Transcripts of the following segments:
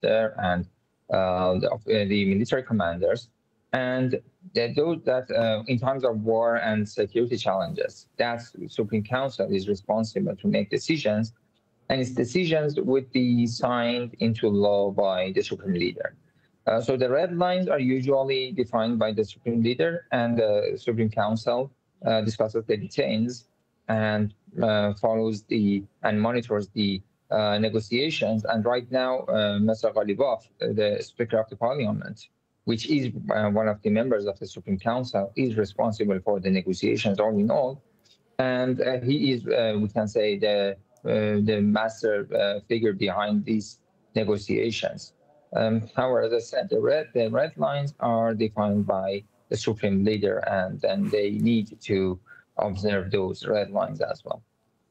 there and the military commanders. And those that in times of war and security challenges, that Supreme Council is responsible to make decisions, and its decisions would be signed into law by the Supreme Leader. So the red lines are usually defined by the Supreme Leader, and the Supreme Council discusses the details and follows and monitors the negotiations. And right now, Mr. Ghalibaf, the Speaker of the Parliament, which is one of the members of the Supreme Council, is responsible for the negotiations all in all. And he is, we can say, the master figure behind these negotiations. However, as I said, the red lines are defined by the Supreme Leader, and then they need to observe those red lines as well.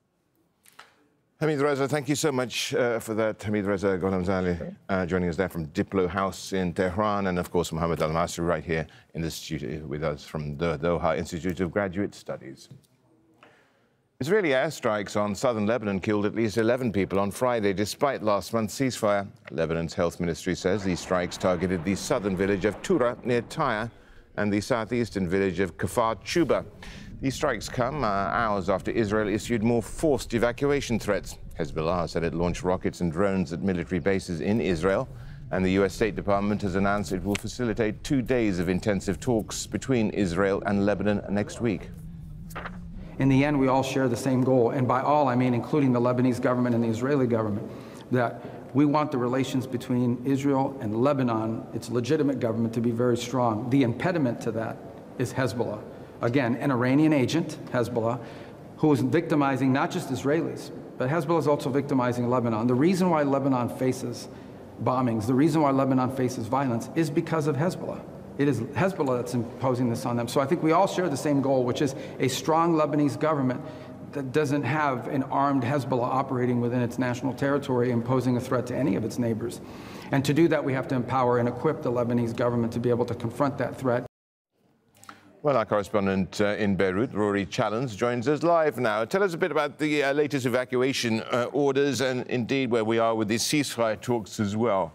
Hamid Reza, thank you so much for that. Hamid Reza Gholamzadeh joining us there from Diplo House in Tehran, and of course Mohammed Al-Masri right here in the studio with us from the Doha Institute of Graduate Studies. Israeli airstrikes on southern Lebanon killed at least 11 people on Friday, despite last month's ceasefire. Lebanon's health ministry says these strikes targeted the southern village of Tura near Tyre and the southeastern village of Kfar Chuba. These strikes come hours after Israel issued more forced evacuation threats. Hezbollah said it launched rockets and drones at military bases in Israel, and the U.S. State Department has announced it will facilitate 2 days of intensive talks between Israel and Lebanon next week. In the end, we all share the same goal, and by all I mean including the Lebanese government and the Israeli government, that we want the relations between Israel and Lebanon, its legitimate government, to be very strong. The impediment to that is Hezbollah. Again, an Iranian agent, Hezbollah, who is victimizing not just Israelis, but Hezbollah is also victimizing Lebanon. The reason why Lebanon faces bombings, the reason why Lebanon faces violence is because of Hezbollah. It is Hezbollah that's imposing this on them. So I think we all share the same goal, which is a strong Lebanese government that doesn't have an armed Hezbollah operating within its national territory, imposing a threat to any of its neighbors. And to do that, we have to empower and equip the Lebanese government to be able to confront that threat. Well, our correspondent in Beirut, Rory Challens, joins us live now. Tell us a bit about the latest evacuation orders and indeed where we are with these ceasefire talks as well.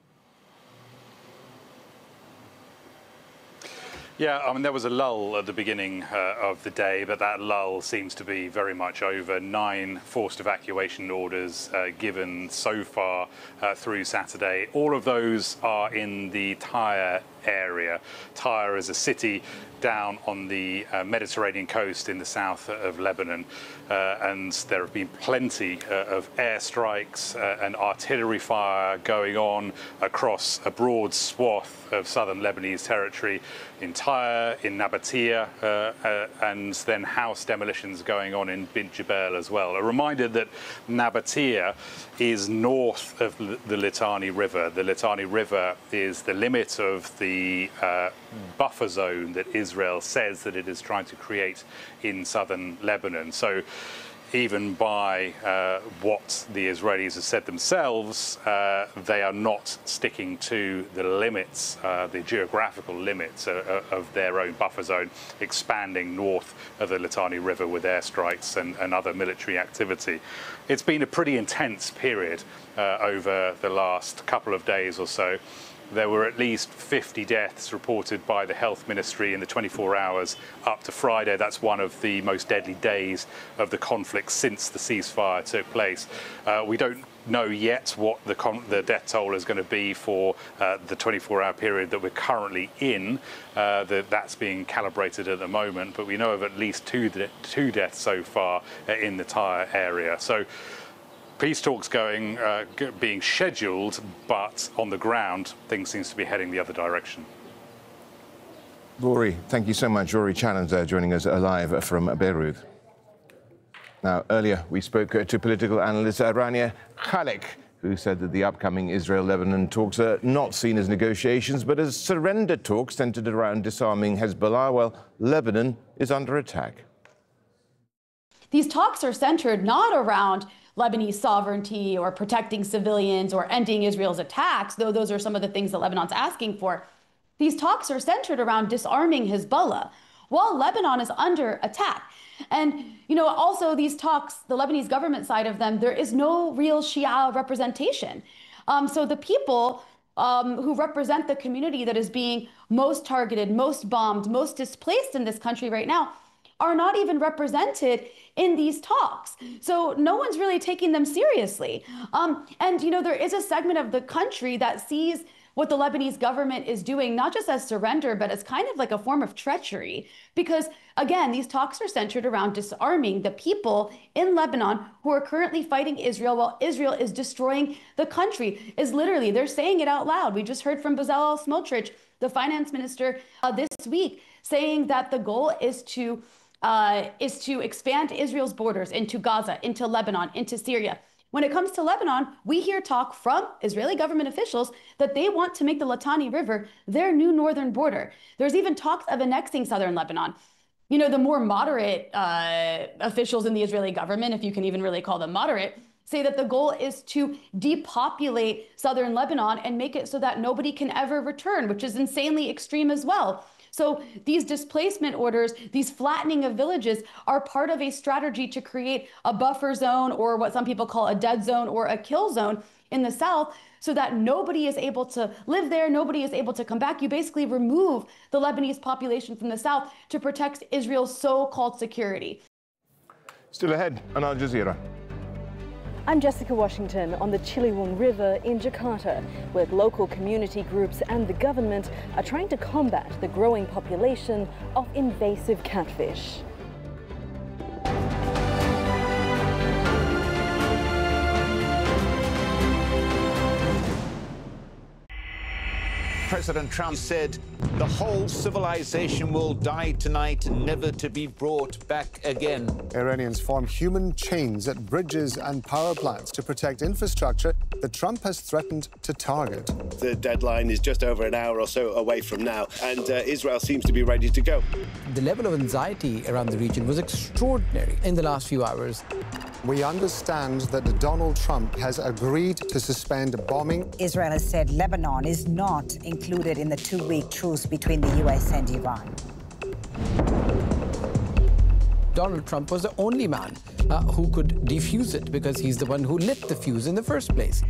Yeah, I mean, there was a lull at the beginning of the day, but that lull seems to be very much over. 9 forced evacuation orders given so far through Saturday. All of those are in the Tyre area. Tyre is a city down on the Mediterranean coast in the south of Lebanon, and there have been plenty of airstrikes and artillery fire going on across a broad swath of southern Lebanese territory, in Tyre, in Nabatea, and then house demolitions going on in Bint Jbeil as well. A reminder that Nabatea is north of the Litani River. The Litani River is the limit of the buffer zone that Israel says that it is trying to create in southern Lebanon. So even by what the Israelis have said themselves, they are not sticking to the limits, the geographical limits of their own buffer zone, expanding north of the Litani River with airstrikes and other military activity. It's been a pretty intense period over the last couple of days or so. There were at least 50 deaths reported by the health ministry in the 24 hours up to Friday. That's one of the most deadly days of the conflict since the ceasefire took place. We don't know yet what the death toll is going to be for the 24-hour period that we're currently in. That's being calibrated at the moment, but we know of at least two deaths so far in the Tyre area. So peace talks being scheduled, but on the ground, things seem to be heading the other direction. Rory, thank you so much. Rory Challens joining us live from Beirut. Now, earlier we spoke to political analyst Rania Khalek, who said that the upcoming Israel-Lebanon talks are not seen as negotiations, but as surrender talks centered around disarming Hezbollah, while Lebanon is under attack. These talks are centered not around Lebanese sovereignty or protecting civilians or ending Israel's attacks, though those are some of the things that Lebanon's asking for. These talks are centered around disarming Hezbollah while Lebanon is under attack. And, you know, also these talks, the Lebanese government side of them, there is no real Shia representation. So the people who represent the community that is being most targeted, most bombed, most displaced in this country right now are not even represented in these talks. So no one's really taking them seriously. And, you know, there is a segment of the country that sees what the Lebanese government is doing, not just as surrender, but as kind of like a form of treachery. Because again, these talks are centered around disarming the people in Lebanon who are currently fighting Israel while Israel is destroying the country. Is literally, they're saying it out loud. We just heard from Bezalel Smotrich, the finance minister, this week, saying that the goal is to expand Israel's borders into Gaza, into Lebanon, into Syria. When it comes to Lebanon, we hear talk from Israeli government officials that they want to make the Litani River their new northern border. There's even talks of annexing southern Lebanon. You know, the more moderate officials in the Israeli government, if you can even really call them moderate, say that the goal is to depopulate southern Lebanon and make it so that nobody can ever return, which is insanely extreme as well. So these displacement orders, these flattening of villages are part of a strategy to create a buffer zone, or what some people call a dead zone or a kill zone in the south, so that nobody is able to live there, nobody is able to come back. You basically remove the Lebanese population from the south to protect Israel's so-called security. Still ahead on Al Jazeera. I'm Jessica Washington on the Ciliwung River in Jakarta, where local community groups and the government are trying to combat the growing population of invasive catfish. President Trump said the whole civilization will die tonight, never to be brought back again. Iranians form human chains at bridges and power plants to protect infrastructure that Trump has threatened to target. The deadline is just over an hour or so away from now, and Israel seems to be ready to go. The level of anxiety around the region was extraordinary in the last few hours. We understand that Donald Trump has agreed to suspend bombing. Israel has said Lebanon is not included in the two-week truce between the U.S. and Iran. Donald Trump was the only man who could defuse it, because he's the one who lit the fuse in the first place.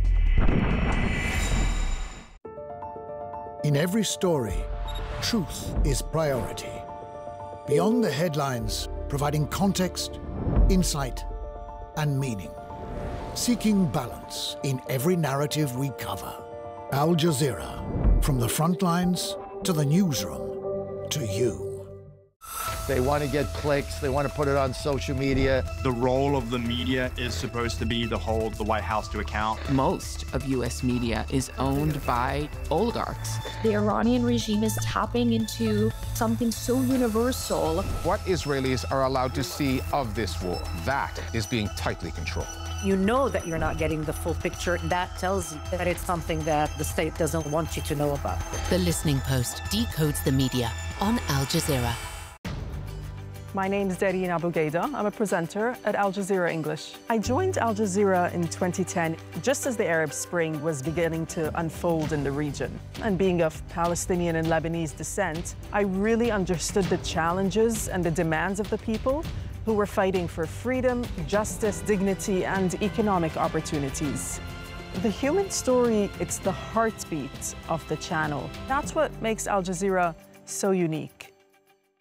In every story, truth is priority. Beyond the headlines, providing context, insight, and meaning. Seeking balance in every narrative we cover. Al Jazeera, from the front lines to the newsroom to you. They want to get clicks, they want to put it on social media. The role of the media is supposed to be to hold the White House to account. Most of U.S. media is owned by oligarchs. The Iranian regime is tapping into something so universal. What Israelis are allowed to see of this war, that is being tightly controlled. You know that you're not getting the full picture. That tells you that it's something that the state doesn't want you to know about. The Listening Post decodes the media on Al Jazeera. My name is Darine Abu Gheda. I'm a presenter at Al Jazeera English. I joined Al Jazeera in 2010, just as the Arab Spring was beginning to unfold in the region. And being of Palestinian and Lebanese descent, I really understood the challenges and the demands of the people who were fighting for freedom, justice, dignity, and economic opportunities. The human story, it's the heartbeat of the channel. That's what makes Al Jazeera so unique.